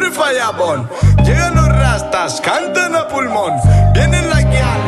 el fallabón. Llegan los rastas, cantan a pulmón. Vienen la guial.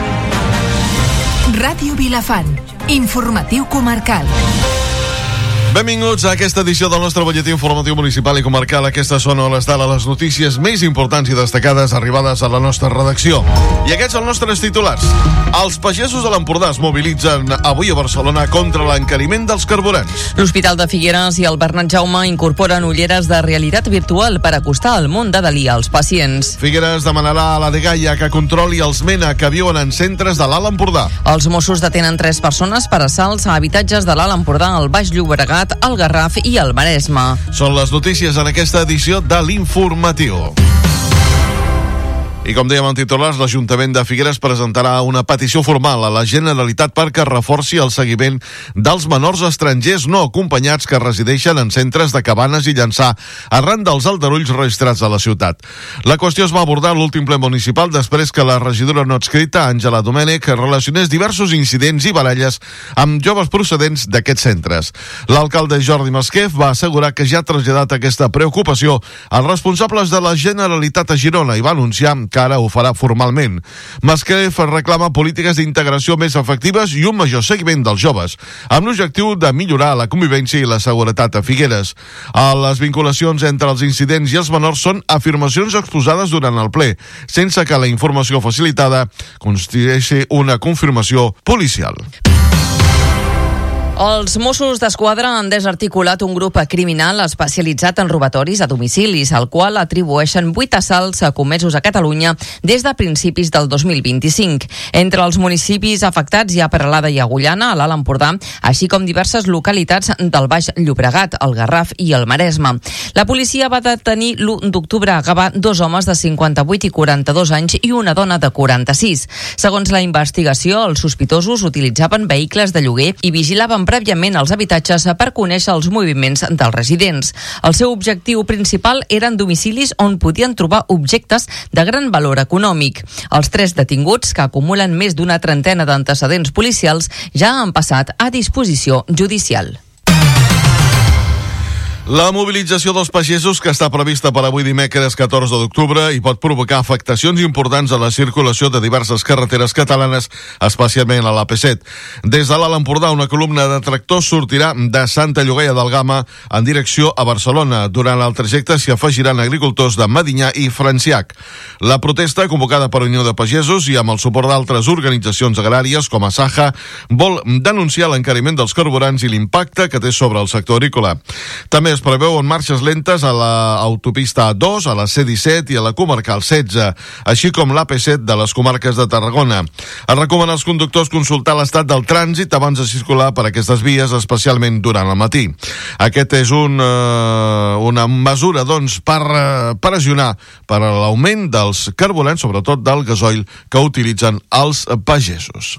Ràdio Vilafant, informatiu comarcal. Benvinguts a aquesta edició del nostre butlletí informatiu municipal i comarcal. Aquestes són les de les notícies més importants i destacades arribades a la nostra redacció. I aquests són els nostres titulars. Els pagesos de l'Empordà es mobilitzen avui a Barcelona contra l'encariment dels carburants. L'Hospital de Figueres i el Bernat Jaume incorporen ulleres de realitat virtual per acostar el món de Dalí als pacients. Figueres demanarà a la Dgaia que controli els MENA que viuen en centres de l'Alt Empordà. Els Mossos detenen 3 persones per assalts a habitatges de l'Alt Empordà, el Baix Llobregat, el Garraf i el Maresme. Són les notícies en aquesta edició de l'Informatiu. I com dèiem en titulars, l'Ajuntament de Figueres presentarà una petició formal a la Generalitat perquè reforci el seguiment dels menors estrangers no acompanyats que resideixen en centres de Cabanes i Llançà arran dels aldarulls registrats a la ciutat. La qüestió es va abordar a l'últim ple municipal després que la regidora no adscrita, Àngela Domènech, relacionés diversos incidents i baralles amb joves procedents d'aquests centres. L'alcalde Jordi Masquef va assegurar que ja ha traslladat aquesta preocupació als responsables de la Generalitat a Girona i va anunciar que ara ho farà formalment. Masquef reclama polítiques d'integració més efectives i un major seguiment dels joves, amb l'objectiu de millorar la convivència i la seguretat a Figueres. Les vinculacions entre els incidents i els menors són afirmacions exposades durant el ple, sense que la informació facilitada constitueixi una confirmació policial. Els Mossos d'Esquadra han desarticulat un grup criminal especialitzat en robatoris a domicilis, al qual atribueixen 8 assalts comesos a Catalunya des de principis del 2025. Entre els municipis afectats hi ha Peralada i Agullana, a l'Alt Empordà, així com diverses localitats del Baix Llobregat, el Garraf i el Maresme. La policia va detenir l'1 d'octubre a Gavà 2 homes de 58 i 42 anys i una dona de 46. Segons la investigació, els sospitosos utilitzaven vehicles de lloguer i vigilaven prèviament els habitatges per conèixer els moviments dels residents. El seu objectiu principal eren domicilis on podien trobar objectes de gran valor econòmic. Els 3 detinguts, que acumulen més d'una trentena d'antecedents policials, ja han passat a disposició judicial. La mobilització dels pagesos, que està prevista per avui dimecres 14 d'octubre i pot provocar afectacions importants a la circulació de diverses carreteres catalanes, especialment a l'AP7. Des de l'Alt Empordà, una columna de tractors sortirà de Santa Llogaia d'Àlgama en direcció a Barcelona. Durant el trajecte s'hi afegiran agricultors de Medinyà i Franciac. La protesta, convocada per Unió de Pagesos i amb el suport d'altres organitzacions agràries com Asaja, vol denunciar l'encariment dels carburants i l'impacte que té sobre el sector agrícola. També es preveuen marxes lentes a l'autopista A2, a la C-17 i a la comarcal 16, així com l'AP7 de les comarques de Tarragona. Es recomana als conductors consultar l'estat del trànsit abans de circular per aquestes vies, especialment durant el matí. Aquest és una mesura, doncs, per pressionar per a l'augment dels carburants, sobretot del gasoil, que utilitzen els pagesos.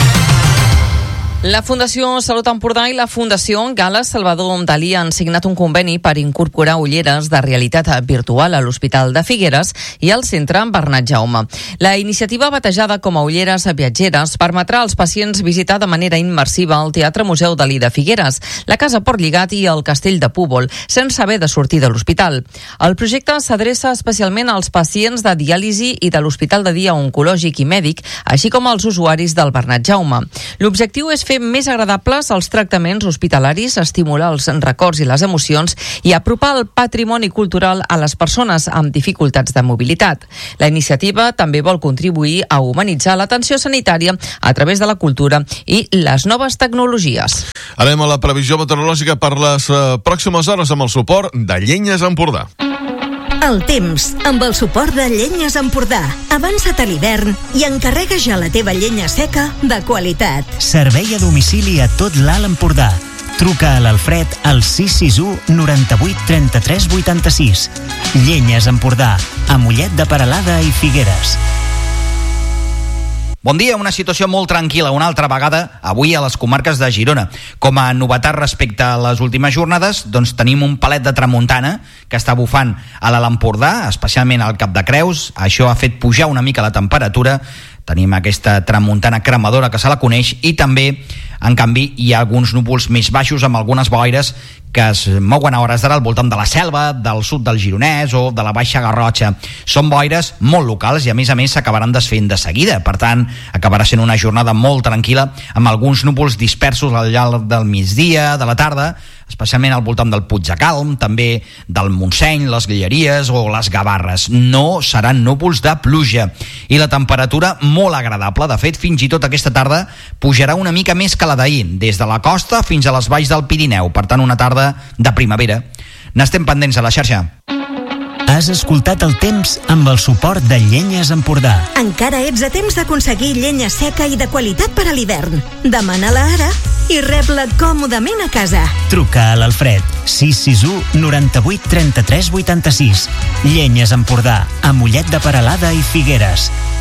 La Fundació Salut Empordà i la Fundació Gala Salvador Dalí han signat un conveni per incorporar ulleres de realitat virtual a l'Hospital de Figueres i al Centre Bernat Jaume. La iniciativa, batejada com a ulleres viatgeres, permetrà als pacients visitar de manera immersiva el Teatre Museu Dalí de Figueres, la Casa Port Lligat i el Castell de Púbol, sense haver de sortir de l'hospital. El projecte s'adreça especialment als pacients de diàlisi i de l'Hospital de Dia Oncològic i Mèdic, així com als usuaris del Bernat Jaume. L'objectiu és fer més agradables els tractaments hospitalaris, estimular els records i les emocions i apropar el patrimoni cultural a les persones amb dificultats de mobilitat. La iniciativa també vol contribuir a humanitzar l'atenció sanitària a través de la cultura i les noves tecnologies. Anem a la previsió meteorològica per les pròximes hores amb el suport de Llenyes Empordà. El temps, amb el suport de Llenyes Empordà. Avança't a l'hivern i encarrega ja la teva llenya seca de qualitat. Servei a domicili a tot l'Alt Empordà. Truca a l'Alfred al 661 98 33 86. Llenyes Empordà, a Mollet de Peralada i Figueres. Bon dia, una situació molt tranquil·la una altra vegada avui a les comarques de Girona. Com a novetat respecte a les últimes jornades, doncs tenim un palet de tramuntana que està bufant a l'Alt Empordà, especialment al Cap de Creus. Això ha fet pujar una mica la temperatura. Tenim aquesta tramuntana cremadora que se la coneix i també, en canvi, hi ha alguns núvols més baixos amb algunes boires que es mouen a hores d'ara al voltant de la Selva, del sud del Gironès o de la Baixa Garrotxa. Són boires molt locals i a més s'acabaran desfent de seguida. Per tant, acabarà sent una jornada molt tranquil·la amb alguns núvols dispersos al llarg del migdia, de la tarda, especialment al voltant del Puig de Calm, també del Montseny, les Guilleries o les Gavarres. No seran núvols de pluja i la temperatura molt agradable. De fet, fins i tot aquesta tarda pujarà una mica més que la d'ahir, des de la costa fins a les valls del Pirineu. Per tant, una tarda de primavera. N'estem pendents a la xarxa. Has escoltat el temps amb el suport de Llenyes Empordà. Encara ets a temps d'aconseguir llenya seca i de qualitat per a l'hivern. Demana-la ara i rep-la còmodament a casa. Truca a l'Alfred, 661 98 33 86. Llenyes Empordà, a Mollet de Peralada i Figueres.